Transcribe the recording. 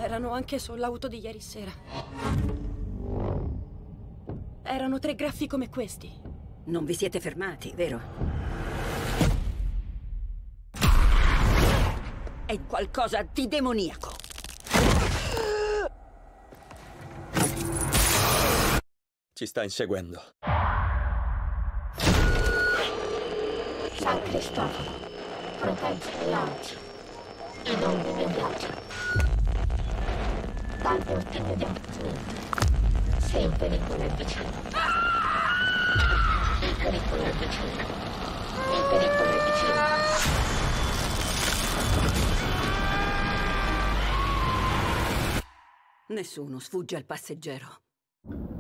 Erano anche sull'auto di ieri sera. Erano 3 graffi come questi. Non vi siete fermati, vero? È qualcosa di demoniaco. Ci sta inseguendo. San Cristoforo, protegge le oggi e non immediati. Dall'ultimo divertimento, se il pericolo è vicino. Il pericolo è vicino. Il pericolo è vicino. Nessuno sfugge al passeggero.